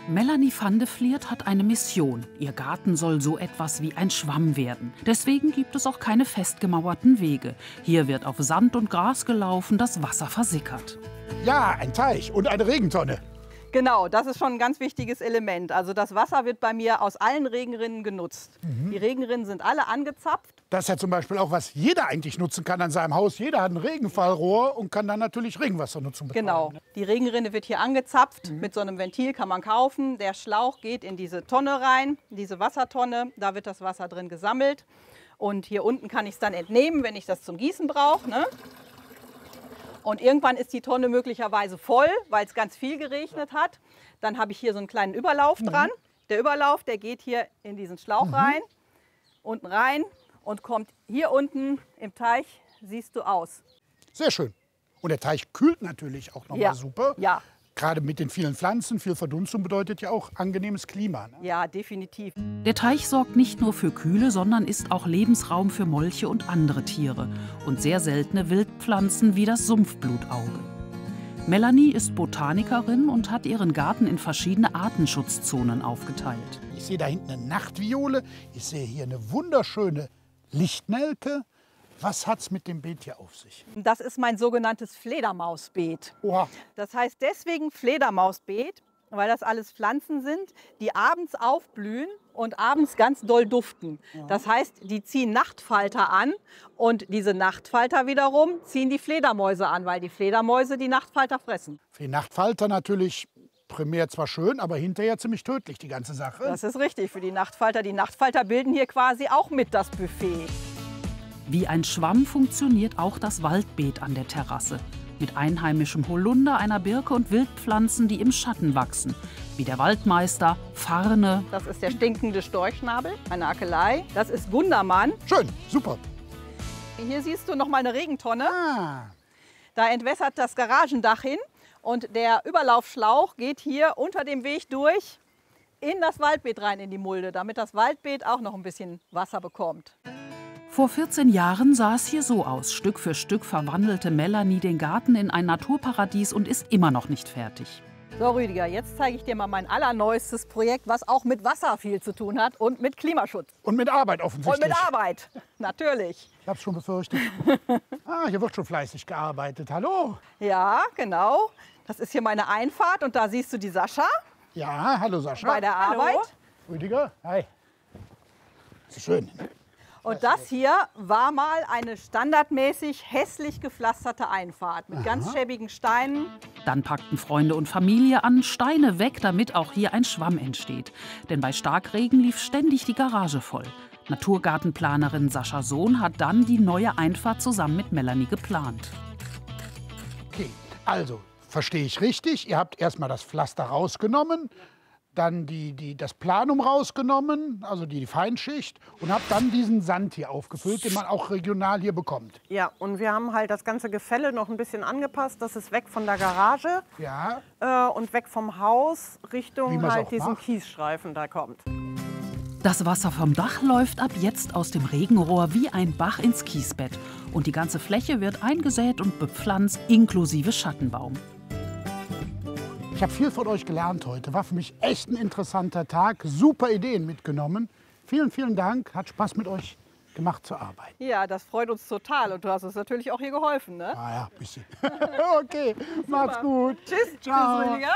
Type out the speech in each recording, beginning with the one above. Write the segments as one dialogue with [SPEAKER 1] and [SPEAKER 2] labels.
[SPEAKER 1] Melanie van de Vliert hat eine Mission. Ihr Garten soll so etwas wie ein Schwamm werden. Deswegen gibt es auch keine festgemauerten Wege. Hier wird auf Sand und Gras gelaufen, das Wasser versickert.
[SPEAKER 2] Ja, ein Teich und eine Regentonne.
[SPEAKER 3] Genau, das ist schon ein ganz wichtiges Element. Also das Wasser wird bei mir aus allen Regenrinnen genutzt. Die Regenrinnen sind alle angezapft.
[SPEAKER 2] Das ist ja zum Beispiel auch, was jeder eigentlich nutzen kann an seinem Haus. Jeder hat ein Regenfallrohr und kann dann natürlich Regenwassernutzung betreiben.
[SPEAKER 3] Genau, die Regenrinne wird hier angezapft. Mit so einem Ventil kann man kaufen. Der Schlauch geht in diese Tonne rein, diese Wassertonne. Da wird das Wasser drin gesammelt. Und hier unten kann ich es dann entnehmen, wenn ich das zum Gießen brauche. Ne? Und irgendwann ist die Tonne möglicherweise voll, weil es ganz viel geregnet hat. Dann habe ich hier so einen kleinen Überlauf dran. Der Überlauf, der geht hier in diesen Schlauch rein, unten rein und kommt hier unten im Teich, siehst du, aus.
[SPEAKER 2] Sehr schön. Und der Teich kühlt natürlich auch nochmal super.
[SPEAKER 3] Ja.
[SPEAKER 2] Gerade mit den vielen Pflanzen, viel Verdunstung bedeutet ja auch angenehmes Klima. Ne?
[SPEAKER 3] Ja, definitiv.
[SPEAKER 1] Der Teich sorgt nicht nur für Kühle, sondern ist auch Lebensraum für Molche und andere Tiere und sehr seltene Wildpflanzen wie das Sumpfblutauge. Melanie ist Botanikerin und hat ihren Garten in verschiedene Artenschutzzonen aufgeteilt.
[SPEAKER 2] Ich sehe da hinten eine Nachtviole, ich sehe hier eine wunderschöne Lichtnelke. Was hat es mit dem Beet hier auf sich?
[SPEAKER 3] Das ist mein sogenanntes Fledermausbeet.
[SPEAKER 2] Oha.
[SPEAKER 3] Das heißt deswegen Fledermausbeet, weil das alles Pflanzen sind, die abends aufblühen und abends ganz doll duften. Das heißt, die ziehen Nachtfalter an und diese Nachtfalter wiederum ziehen die Fledermäuse an, weil die Fledermäuse die Nachtfalter fressen.
[SPEAKER 2] Für die Nachtfalter natürlich primär zwar schön, aber hinterher ziemlich tödlich, die ganze Sache.
[SPEAKER 3] Das ist richtig für die Nachtfalter. Die Nachtfalter bilden hier quasi auch mit das Buffet.
[SPEAKER 1] Wie ein Schwamm funktioniert auch das Waldbeet an der Terrasse. Mit einheimischem Holunder, einer Birke und Wildpflanzen, die im Schatten wachsen. Wie der Waldmeister, Farne.
[SPEAKER 3] Das ist der stinkende Storchschnabel, eine Akelei. Das ist Gundermann.
[SPEAKER 2] Schön, super.
[SPEAKER 3] Hier siehst du noch mal eine Regentonne.
[SPEAKER 2] Ah.
[SPEAKER 3] Da entwässert das Garagendach hin. Und der Überlaufschlauch geht hier unter dem Weg durch in das Waldbeet rein, in die Mulde, damit das Waldbeet auch noch ein bisschen Wasser bekommt.
[SPEAKER 1] Vor 14 Jahren sah es hier so aus. Stück für Stück verwandelte Melanie den Garten in ein Naturparadies und ist immer noch nicht fertig.
[SPEAKER 3] So Rüdiger, jetzt zeige ich dir mal mein allerneuestes Projekt, was auch mit Wasser viel zu tun hat und mit Klimaschutz.
[SPEAKER 2] Und mit Arbeit offensichtlich.
[SPEAKER 3] Und mit Arbeit, natürlich.
[SPEAKER 2] Ich hab's schon befürchtet. Hier wird schon fleißig gearbeitet. Hallo.
[SPEAKER 3] Ja, genau. Das ist hier meine Einfahrt und da siehst du die Sascha.
[SPEAKER 2] Ja, hallo Sascha.
[SPEAKER 3] Bei der Arbeit.
[SPEAKER 2] Rüdiger, hi. Das ist schön.
[SPEAKER 3] Und das hier war mal eine standardmäßig hässlich gepflasterte Einfahrt mit ganz schäbigen Steinen.
[SPEAKER 1] Dann packten Freunde und Familie an, Steine weg, damit auch hier ein Schwamm entsteht. Denn bei Starkregen lief ständig die Garage voll. Naturgartenplanerin Sascha Sohn hat dann die neue Einfahrt zusammen mit Melanie geplant.
[SPEAKER 2] Okay, also verstehe ich richtig. Ihr habt erstmal das Pflaster rausgenommen, dann das Planum rausgenommen, also die Feinschicht, und habt dann diesen Sand hier aufgefüllt, den man auch regional hier bekommt.
[SPEAKER 4] Ja, und wir haben halt das ganze Gefälle noch ein bisschen angepasst. Das ist weg von der Garage und weg vom Haus Richtung halt diesen Kiesstreifen da kommt.
[SPEAKER 1] Das Wasser vom Dach läuft ab jetzt aus dem Regenrohr wie ein Bach ins Kiesbett. Und die ganze Fläche wird eingesät und bepflanzt, inklusive Schattenbaum.
[SPEAKER 2] Ich habe viel von euch gelernt heute. War für mich echt ein interessanter Tag. Super Ideen mitgenommen. Vielen, vielen Dank. Hat Spaß mit euch gemacht zu arbeiten.
[SPEAKER 3] Ja, das freut uns total. Und du hast uns natürlich auch hier geholfen, ne?
[SPEAKER 2] Ah ja, ein bisschen. Okay, macht's gut.
[SPEAKER 3] Tschüss.
[SPEAKER 2] Ciao.
[SPEAKER 3] Tschüss, Rüdiger.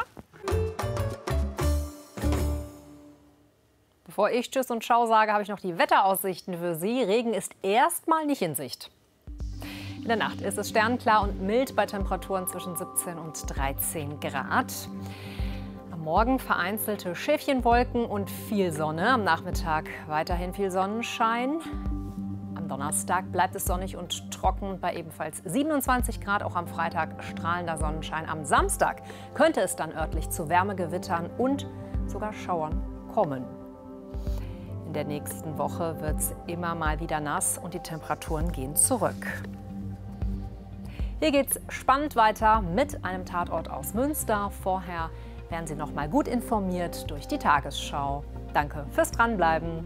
[SPEAKER 5] Bevor ich Tschüss und Ciao sage, habe ich noch die Wetteraussichten für Sie. Regen ist erstmal nicht in Sicht. In der Nacht ist es sternklar und mild bei Temperaturen zwischen 17 und 13 Grad. Am Morgen vereinzelte Schäfchenwolken und viel Sonne. Am Nachmittag weiterhin viel Sonnenschein. Am Donnerstag bleibt es sonnig und trocken bei ebenfalls 27 Grad. Auch am Freitag strahlender Sonnenschein. Am Samstag könnte es dann örtlich zu Wärmegewittern und sogar Schauern kommen. In der nächsten Woche wird es immer mal wieder nass und die Temperaturen gehen zurück. Hier geht's spannend weiter mit einem Tatort aus Münster. Vorher werden Sie noch mal gut informiert durch die Tagesschau. Danke fürs Dranbleiben.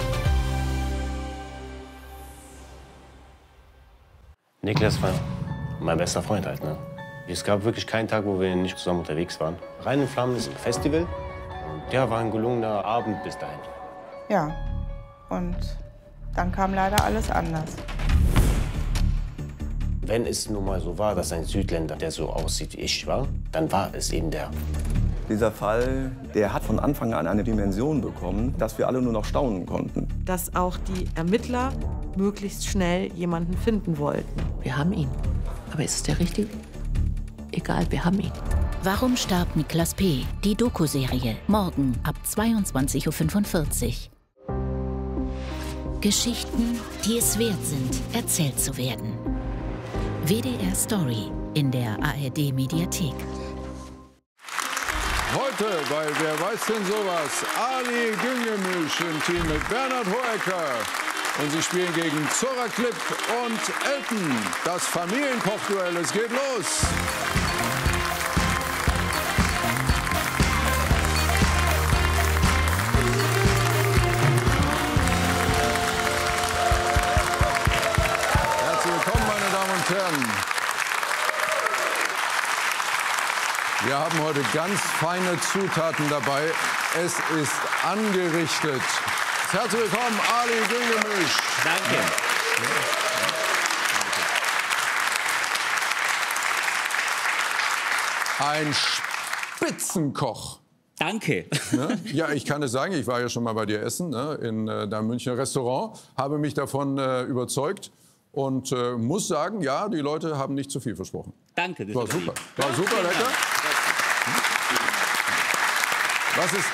[SPEAKER 6] Niklas war mein bester Freund halt, ne? Es gab wirklich keinen Tag, wo wir nicht zusammen unterwegs waren. Rhein in Flammen ist ein Festival. Und ja, war ein gelungener Abend bis dahin.
[SPEAKER 7] Ja, und dann kam leider alles anders.
[SPEAKER 6] Wenn es nun mal so war, dass ein Südländer, der so aussieht wie ich war, dann war es eben der.
[SPEAKER 8] Dieser Fall, der hat von Anfang an eine Dimension bekommen, dass wir alle nur noch staunen konnten.
[SPEAKER 9] Dass auch die Ermittler möglichst schnell jemanden finden wollten.
[SPEAKER 10] Wir haben ihn. Aber ist es der Richtige? Egal, wir haben ihn.
[SPEAKER 11] Warum starb Niklas P.? Die Doku-Serie. Morgen ab 22:45 Uhr. Geschichten, die es wert sind, erzählt zu werden. WDR Story in der ARD-Mediathek.
[SPEAKER 12] Heute bei Wer weiß denn sowas? Ali Güngemüsch im Team mit Bernhard Hoecker. Und sie spielen gegen Zora Klipp und Elton. Das Familienkochduell, es geht los. Herzlich willkommen, meine Damen und Herren. Wir haben heute ganz feine Zutaten dabei. Es ist angerichtet. Herzlich willkommen, Ali Güngemüsch.
[SPEAKER 13] Danke.
[SPEAKER 12] Ein Spitzenkoch.
[SPEAKER 13] Danke.
[SPEAKER 12] Ne? Ja, ich kann es sagen, ich war ja schon mal bei dir essen, ne? In deinem Münchner Restaurant, habe mich davon überzeugt und muss sagen, ja, die Leute haben nicht zu viel versprochen.
[SPEAKER 13] Danke. Das
[SPEAKER 12] war super. War super lecker. Was ist,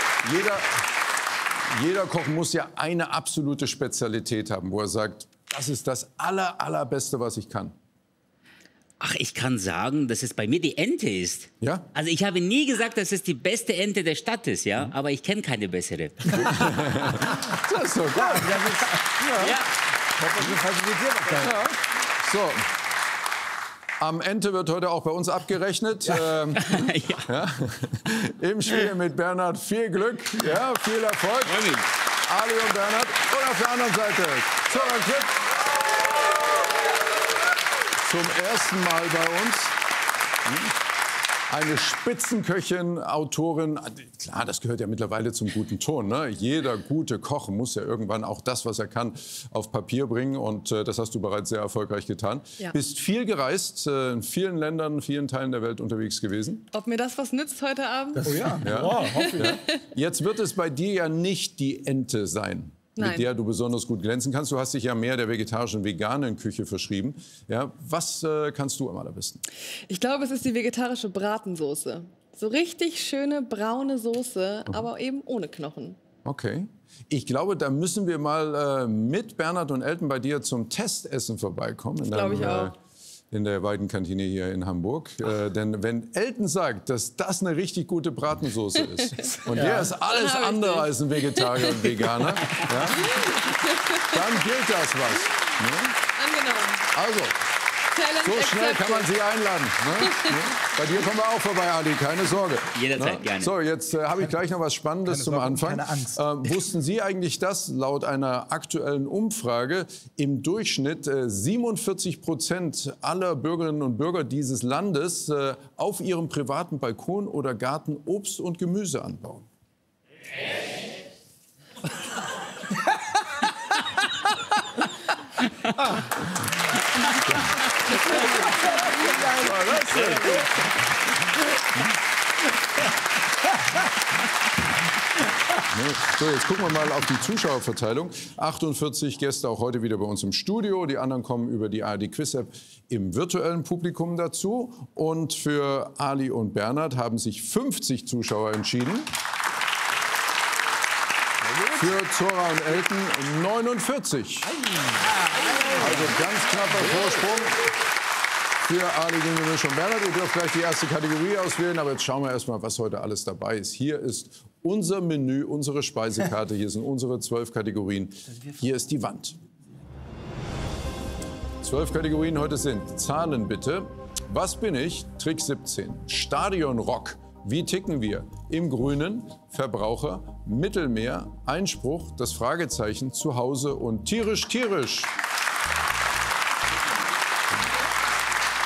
[SPEAKER 12] jeder Koch muss ja eine absolute Spezialität haben, wo er sagt, das ist das Allerbeste, was ich kann.
[SPEAKER 13] Ach, ich kann sagen, dass es bei mir die Ente ist.
[SPEAKER 12] Ja?
[SPEAKER 13] Also ich habe nie gesagt, dass es die beste Ente der Stadt ist, ja? Mhm. Aber ich kenne keine bessere.
[SPEAKER 12] Das ist so gut. Ja. So. Am Ende wird heute auch bei uns abgerechnet. Ja. Im Spiel mit Bernhard viel Glück, ja, viel Erfolg. Ali und Bernhard. Und auf der anderen Seite Zora Klipp. Zum ersten Mal bei uns. Eine Spitzenköchin, Autorin. Klar, das gehört ja mittlerweile zum guten Ton. Ne? Jeder gute Koch muss ja irgendwann auch das, was er kann, auf Papier bringen. Und das hast du bereits sehr erfolgreich getan. Ja. Bist viel gereist, in vielen Ländern, vielen Teilen der Welt unterwegs gewesen.
[SPEAKER 14] Ob mir das was nützt heute Abend?
[SPEAKER 12] Oh ja. Ja. Hoffe ich. Ja. Jetzt wird es bei dir ja nicht die Ente sein. Nein. Mit der du besonders gut glänzen kannst. Du hast dich ja mehr der vegetarischen, veganen Küche verschrieben. Ja, was kannst du am allerbesten?
[SPEAKER 14] Ich glaube, es ist die vegetarische Bratensoße. So richtig schöne braune Soße, aber eben ohne Knochen.
[SPEAKER 12] Okay. Ich glaube, da müssen wir mal mit Bernhard und Elton bei dir zum Testessen vorbeikommen.
[SPEAKER 14] Das glaube ich auch.
[SPEAKER 12] In der Weidenkantine hier in Hamburg. Denn wenn Elton sagt, dass das eine richtig gute Bratensoße ist und der ist alles andere als ein Vegetarier und Veganer, ja, dann gilt das was. Ne?
[SPEAKER 14] Angenommen.
[SPEAKER 12] Also, so schnell kann man Sie einladen. Ne? Bei dir kommen wir auch vorbei, Ali, keine Sorge.
[SPEAKER 13] Jederzeit, gerne.
[SPEAKER 12] So, jetzt habe ich gleich noch was Spannendes zum Anfang.
[SPEAKER 2] Keine Angst.
[SPEAKER 12] Wussten Sie eigentlich, dass laut einer aktuellen Umfrage im Durchschnitt 47% aller Bürgerinnen und Bürger dieses Landes auf ihrem privaten Balkon oder Garten Obst und Gemüse anbauen? So, jetzt gucken wir mal auf die Zuschauerverteilung. 48 Gäste auch heute wieder bei uns im Studio. Die anderen kommen über die ARD Quiz App im virtuellen Publikum dazu. Und für Ali und Bernhard haben sich 50 Zuschauer entschieden. Für Zora und Elton 49. Also ganz knapper Vorsprung für Ali Güngemüsch und Bernhard. Ihr dürft gleich die erste Kategorie auswählen, aber jetzt schauen wir erst mal, was heute alles dabei ist. Hier ist unser Menü, unsere Speisekarte, hier sind unsere 12 Kategorien. Hier ist die Wand. 12 Kategorien heute sind Zahlen bitte. Was bin ich? Trick 17. Stadionrock. Wie ticken wir? Im Grünen, Verbraucher, Mittelmeer, Einspruch, das Fragezeichen, Zuhause und tierisch, tierisch.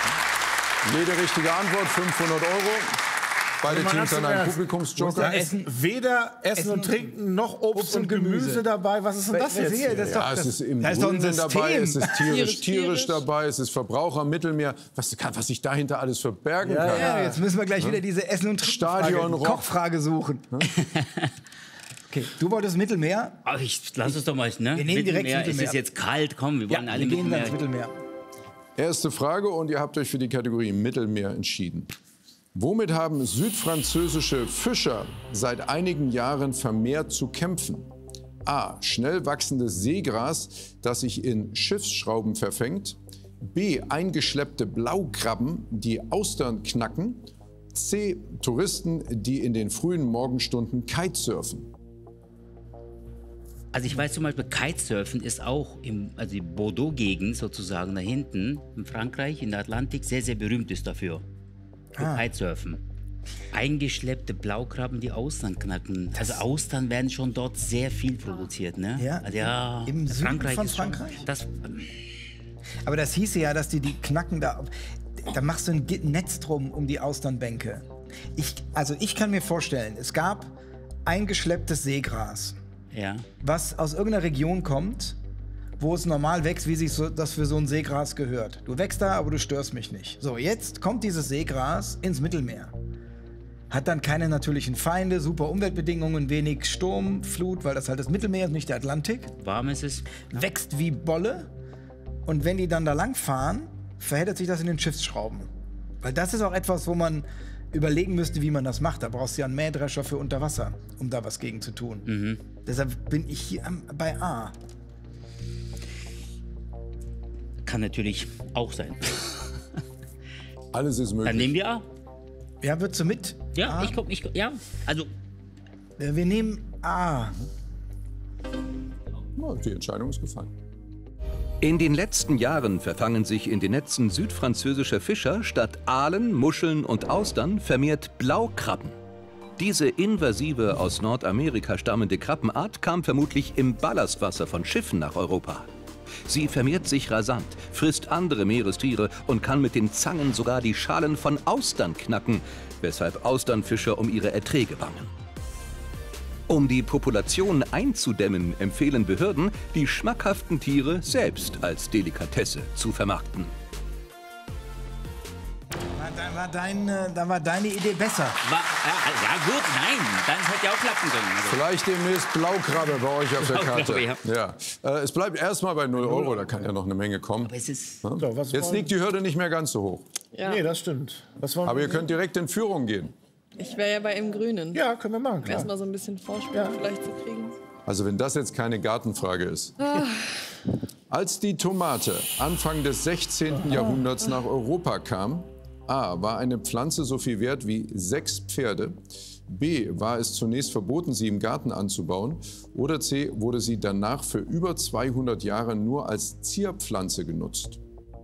[SPEAKER 12] Jede richtige Antwort 500 €. Beide Teams dann einen Publikumsjoker.
[SPEAKER 15] Da ist weder Essen und Trinken noch Obst und Gemüse dabei. Was ist denn das jetzt?
[SPEAKER 12] Es ist im Grünen dabei, es ist tierisch dabei, es ist Verbraucher, Mittelmeer. Was sich dahinter alles verbergen kann.
[SPEAKER 15] Ja, jetzt müssen wir gleich wieder diese Essen- und Kochfrage suchen. Okay, du wolltest Mittelmeer?
[SPEAKER 13] Ach, lass uns doch mal, ne?
[SPEAKER 15] Wir nehmen direkt Mittelmeer.
[SPEAKER 13] Es ist jetzt kalt, komm, wir wollen alle
[SPEAKER 15] gehen ins Mittelmeer.
[SPEAKER 12] Erste Frage und ihr habt euch für die Kategorie Mittelmeer entschieden. Womit haben südfranzösische Fischer seit einigen Jahren vermehrt zu kämpfen? A. Schnell wachsendes Seegras, das sich in Schiffsschrauben verfängt. B. Eingeschleppte Blaukrabben, die Austern knacken. C. Touristen, die in den frühen Morgenstunden Kitesurfen.
[SPEAKER 13] Also ich weiß zum Beispiel, Kitesurfen ist auch die Bordeaux-Gegend sozusagen da hinten in Frankreich, in der Atlantik, sehr, sehr berühmt ist dafür. Für Kitesurfen. Eingeschleppte Blaukrabben, die Austern knacken. Also Austern werden schon dort sehr viel produziert, ne?
[SPEAKER 15] Ja,
[SPEAKER 13] also ja,
[SPEAKER 15] im Süden
[SPEAKER 13] Frankreich
[SPEAKER 15] von
[SPEAKER 13] ist schon,
[SPEAKER 15] Frankreich?
[SPEAKER 13] Aber
[SPEAKER 15] das hieße ja, dass die knacken da machst du ein Netz drum um die Austernbänke. Ich kann mir vorstellen, es gab eingeschlepptes Seegras, was aus irgendeiner Region kommt, wo es normal wächst, wie sich das für so ein Seegras gehört. Du wächst da, aber du störst mich nicht. So, jetzt kommt dieses Seegras ins Mittelmeer. Hat dann keine natürlichen Feinde, super Umweltbedingungen, wenig Sturm, Flut, weil das halt das Mittelmeer ist, nicht der Atlantik.
[SPEAKER 13] Warm ist es.
[SPEAKER 15] Wächst wie Bolle. Und wenn die dann da lang fahren, verheddert sich das in den Schiffsschrauben. Weil das ist auch etwas, wo man überlegen müsste, wie man das macht. Da brauchst du ja einen Mähdrescher für unter Wasser, um da was gegen zu tun. Deshalb bin ich hier bei A.
[SPEAKER 13] Kann natürlich auch sein.
[SPEAKER 12] Alles ist möglich.
[SPEAKER 13] Dann nehmen wir A.
[SPEAKER 15] Ja, würdest du mit?
[SPEAKER 13] Ja,
[SPEAKER 15] A?
[SPEAKER 13] ja, also.
[SPEAKER 15] Wir nehmen A.
[SPEAKER 12] Die Entscheidung ist gefallen.
[SPEAKER 16] In den letzten Jahren verfangen sich in den Netzen südfranzösischer Fischer statt Aalen, Muscheln und Austern vermehrt Blaukrabben. Diese invasive, aus Nordamerika stammende Krabbenart kam vermutlich im Ballastwasser von Schiffen nach Europa. Sie vermehrt sich rasant, frisst andere Meerestiere und kann mit den Zangen sogar die Schalen von Austern knacken, weshalb Austernfischer um ihre Erträge bangen. Um die Population einzudämmen, empfehlen Behörden, die schmackhaften Tiere selbst als Delikatesse zu vermarkten.
[SPEAKER 15] Da war deine Idee besser.
[SPEAKER 13] Ja gut, nein, dann hätte ja auch klappen können.
[SPEAKER 12] Vielleicht demnächst Blaukrabbe bei euch auf der Karte. Ja. Es bleibt erstmal bei 0 €, da kann ja noch eine Menge kommen.
[SPEAKER 13] Aber es ist
[SPEAKER 12] Jetzt liegt die Hürde nicht mehr ganz so hoch.
[SPEAKER 15] Ja. Nee, das stimmt.
[SPEAKER 12] Aber ihr könnt direkt in Führung gehen.
[SPEAKER 14] Ich wäre ja bei im Grünen.
[SPEAKER 15] Ja, können wir machen.
[SPEAKER 14] Erstmal so ein bisschen Vorsprung vielleicht zu kriegen.
[SPEAKER 12] Also wenn das jetzt keine Gartenfrage ist. Als die Tomate Anfang des 16. Jahrhunderts nach Europa kam, A. war eine Pflanze so viel wert wie 6 Pferde, B. war es zunächst verboten, sie im Garten anzubauen, oder C. wurde sie danach für über 200 Jahre nur als Zierpflanze genutzt.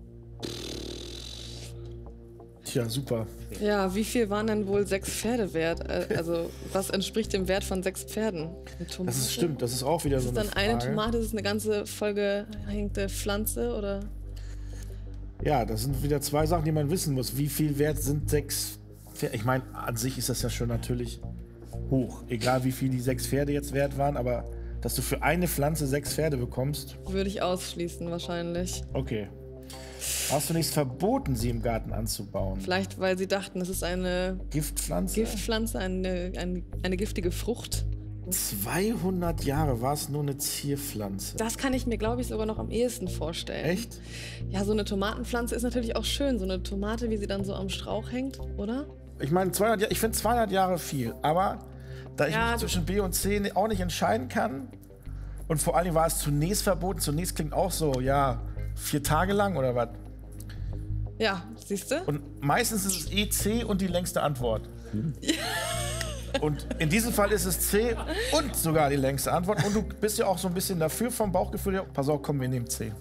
[SPEAKER 15] Tja, super.
[SPEAKER 14] Ja, wie viel waren denn wohl 6 Pferde wert? Also, was entspricht dem Wert von 6 Pferden?
[SPEAKER 15] Das stimmt, das ist auch wieder so eine Frage.
[SPEAKER 14] Ist dann eine Tomate, das ist eine ganze vollgehängte Pflanze, oder?
[SPEAKER 15] Ja, das sind wieder 2 Sachen, die man wissen muss. Wie viel wert sind 6 Pferde? Ich meine, an sich ist das ja schon natürlich hoch. Egal, wie viel die 6 Pferde jetzt wert waren, aber dass du für eine Pflanze 6 Pferde bekommst...
[SPEAKER 14] Würde ich ausschließen, wahrscheinlich.
[SPEAKER 15] Okay. Hast du nichts verboten, sie im Garten anzubauen?
[SPEAKER 14] Vielleicht, weil sie dachten, es ist eine
[SPEAKER 15] Giftpflanze?
[SPEAKER 14] Giftpflanze, eine giftige Frucht.
[SPEAKER 15] 200 Jahre war es nur eine Zierpflanze.
[SPEAKER 14] Das kann ich mir, glaube ich, sogar noch am ehesten vorstellen.
[SPEAKER 15] Echt?
[SPEAKER 14] Ja, so eine Tomatenpflanze ist natürlich auch schön. So eine Tomate, wie sie dann so am Strauch hängt, oder?
[SPEAKER 15] Ich meine, ich finde 200 Jahre viel. Aber da ich mich zwischen B und C auch nicht entscheiden kann, und vor allem war es zunächst verboten. Zunächst klingt auch so, ja, 4 Tage lang oder was?
[SPEAKER 14] Ja, siehst du?
[SPEAKER 15] Und meistens ist es EC und die längste Antwort. Und in diesem Fall ist es C und sogar die längste Antwort. Und du bist ja auch so ein bisschen dafür vom Bauchgefühl. Ja, pass auf, komm, wir nehmen C.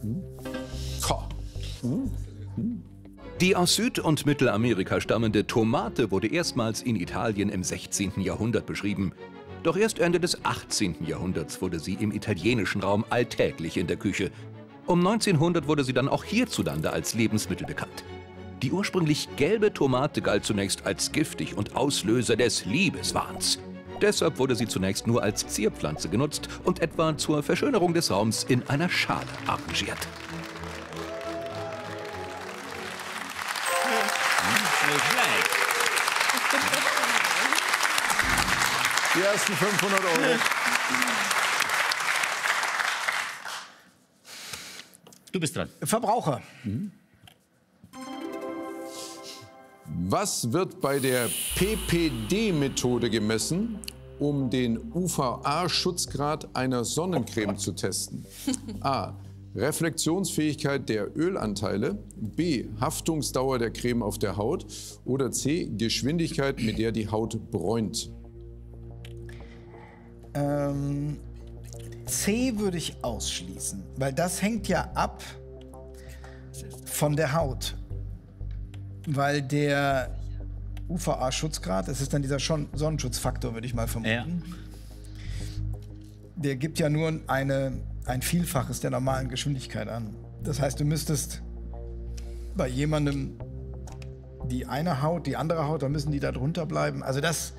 [SPEAKER 16] Die aus Süd- und Mittelamerika stammende Tomate wurde erstmals in Italien im 16. Jahrhundert beschrieben. Doch erst Ende des 18. Jahrhunderts wurde sie im italienischen Raum alltäglich in der Küche. Um 1900 wurde sie dann auch hierzulande als Lebensmittel bekannt. Die ursprünglich gelbe Tomate galt zunächst als giftig und Auslöser des Liebeswahns. Deshalb wurde sie zunächst nur als Zierpflanze genutzt und etwa zur Verschönerung des Raums in einer Schale arrangiert.
[SPEAKER 12] Die ersten 500 €.
[SPEAKER 13] Du bist dran.
[SPEAKER 15] Verbraucher.
[SPEAKER 12] Was wird bei der PPD-Methode gemessen, um den UVA-Schutzgrad einer Sonnencreme zu testen? A. Reflexionsfähigkeit der Ölanteile. B. Haftungsdauer der Creme auf der Haut. Oder C. Geschwindigkeit, mit der die Haut bräunt.
[SPEAKER 15] C würde ich ausschließen, weil das hängt ja ab von der Haut. Weil der UVA-Schutzgrad, das ist dann dieser Sonnenschutzfaktor, würde ich mal vermuten. Ja. Der gibt ja nur ein Vielfaches der normalen Geschwindigkeit an. Das heißt, du müsstest bei jemandem die eine Haut, die andere Haut, da müssen die da drunter bleiben. Also das...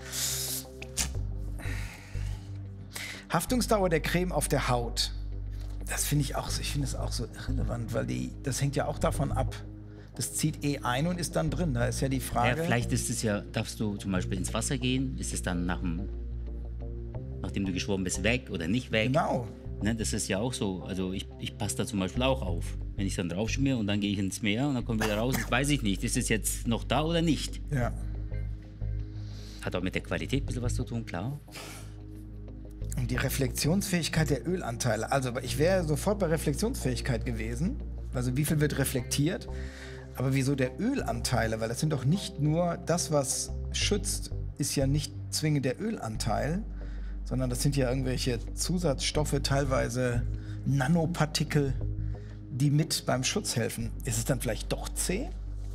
[SPEAKER 15] Haftungsdauer der Creme auf der Haut, das finde ich auch so, irrelevant, weil das hängt ja auch davon ab. Das zieht eh ein und ist dann drin. Da ist ja die Frage.
[SPEAKER 13] Ja, vielleicht ist es ja, darfst du zum Beispiel ins Wasser gehen, ist es dann nachdem du geschwommen bist, weg oder nicht weg?
[SPEAKER 15] Genau.
[SPEAKER 13] Ne, das ist ja auch so. Also ich passe da zum Beispiel auch auf. Wenn ich dann draufschmiere und dann gehe ich ins Meer und dann komme ich wieder raus, das weiß ich nicht. Ist es jetzt noch da oder nicht?
[SPEAKER 15] Ja.
[SPEAKER 13] Hat auch mit der Qualität ein bisschen was zu tun, klar.
[SPEAKER 15] Und die Reflexionsfähigkeit der Ölanteile. Also ich wäre sofort bei Reflexionsfähigkeit gewesen. Also wie viel wird reflektiert? Aber wieso der Ölanteile? Weil das sind doch nicht nur das, was schützt, ist ja nicht zwingend der Ölanteil, sondern das sind ja irgendwelche Zusatzstoffe, teilweise Nanopartikel, die mit beim Schutz helfen. Ist es dann vielleicht doch C?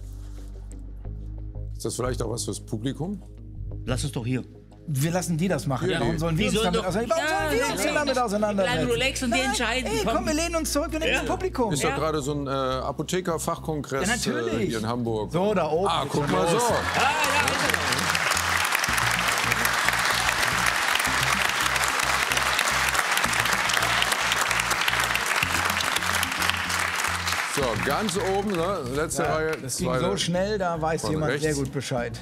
[SPEAKER 12] Ist das vielleicht auch was fürs Publikum?
[SPEAKER 13] Lass es doch hier.
[SPEAKER 15] Wir lassen die das machen.
[SPEAKER 13] Ja,
[SPEAKER 15] warum sollen wir uns damit auseinandersetzen?
[SPEAKER 13] Bleiben relax und die entscheiden.
[SPEAKER 15] Ey, komm, wir lehnen uns zurück und nehmen das Publikum.
[SPEAKER 12] Ist doch gerade so ein Apotheker-Fachkongress hier in Hamburg.
[SPEAKER 15] So, da oben.
[SPEAKER 12] Ah, guck mal so. So, ganz oben, ne? Letzte Reihe.
[SPEAKER 15] Das ging so schnell, da weiß jemand rechts sehr gut Bescheid.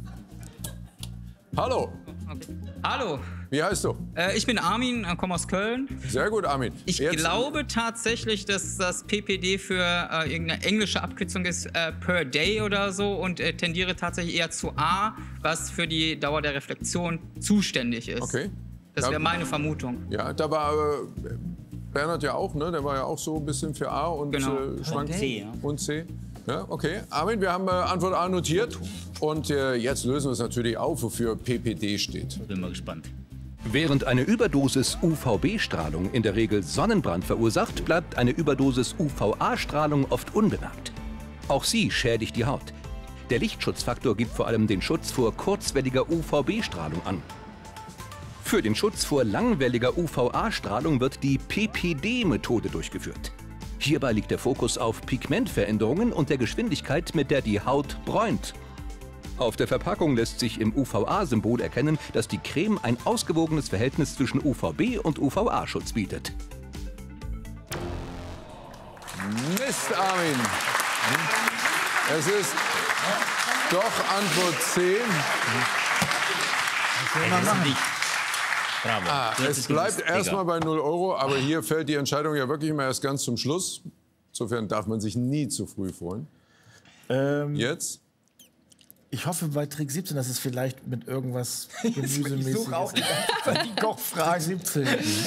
[SPEAKER 12] Hallo.
[SPEAKER 17] Hallo.
[SPEAKER 12] Wie heißt du?
[SPEAKER 17] Ich bin Armin, komme aus Köln.
[SPEAKER 12] Sehr gut, Armin.
[SPEAKER 17] Ich glaube tatsächlich, dass das PPD für irgendeine englische Abkürzung ist, per day oder so, und tendiere tatsächlich eher zu A, was für die Dauer der Reflexion zuständig ist.
[SPEAKER 12] Okay.
[SPEAKER 17] Das wäre meine Vermutung.
[SPEAKER 12] Ja, da war Bernhard ja auch, ne? Der war ja auch so ein bisschen für A und schwankt
[SPEAKER 13] C. Ja.
[SPEAKER 12] Und C. Ja, okay. Armin, wir haben Antwort A notiert. Und jetzt lösen wir es natürlich auf, wofür PPD steht.
[SPEAKER 13] Bin mal gespannt.
[SPEAKER 16] Während eine Überdosis UVB-Strahlung in der Regel Sonnenbrand verursacht, bleibt eine Überdosis UVA-Strahlung oft unbemerkt. Auch sie schädigt die Haut. Der Lichtschutzfaktor gibt vor allem den Schutz vor kurzwelliger UVB-Strahlung an. Für den Schutz vor langwelliger UVA-Strahlung wird die PPD-Methode durchgeführt. Hierbei liegt der Fokus auf Pigmentveränderungen und der Geschwindigkeit, mit der die Haut bräunt. Auf der Verpackung lässt sich im UVA-Symbol erkennen, dass die Creme ein ausgewogenes Verhältnis zwischen UVB und UVA-Schutz bietet.
[SPEAKER 12] Mist, Armin. Es ist doch Antwort C.
[SPEAKER 13] Bravo.
[SPEAKER 12] Es bleibt erstmal bei 0 €, aber hier fällt die Entscheidung ja wirklich immer erst ganz zum Schluss. Insofern darf man sich nie zu früh freuen. Jetzt?
[SPEAKER 15] Ich hoffe bei Trick 17, dass es vielleicht mit irgendwas Gemüsemäßiges ist. Ich suche auch die Kochfrage 17.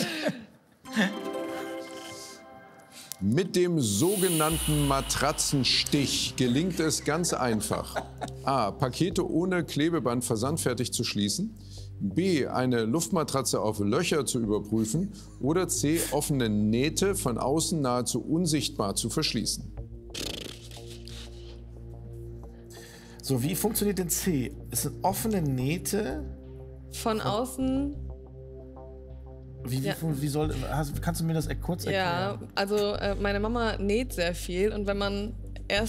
[SPEAKER 12] Mit dem sogenannten Matratzenstich gelingt es ganz einfach. A. Pakete ohne Klebeband versandfertig zu schließen. B. Eine Luftmatratze auf Löcher zu überprüfen. Oder C. Offene Nähte von außen nahezu unsichtbar zu verschließen.
[SPEAKER 15] So, wie funktioniert denn C? Es sind offene Nähte.
[SPEAKER 14] Von außen.
[SPEAKER 15] Kannst du mir das kurz erklären?
[SPEAKER 14] Ja, also meine Mama näht sehr viel und wenn man